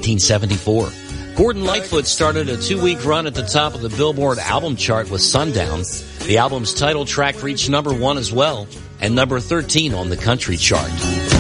1974. Gordon Lightfoot started a 2-week run at the top of the Billboard album chart with Sundown. The album's title track reached number 1 as well, and number 13 on the country chart.